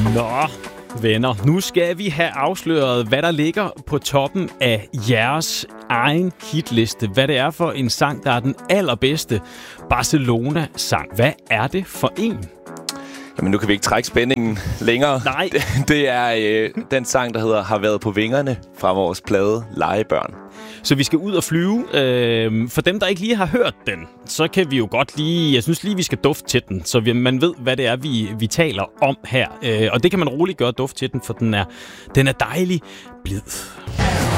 Nå, venner, nu skal vi have afsløret, hvad der ligger på toppen af jeres egen hitliste. Hvad det er for en sang, der er den allerbedste Barcelona-sang. Hvad er det for en? Jamen, nu kan vi ikke trække spændingen længere. Nej. Det er den sang, der hedder Har været på vingerne fra vores plade Legebørn. Så vi skal ud og flyve. For dem, der ikke lige har hørt den, så kan vi jo godt lige... Jeg synes lige, vi skal dufte til den, så man ved, hvad det er, vi taler om her. Og det kan man roligt gøre, duft til den, for den er dejlig blid.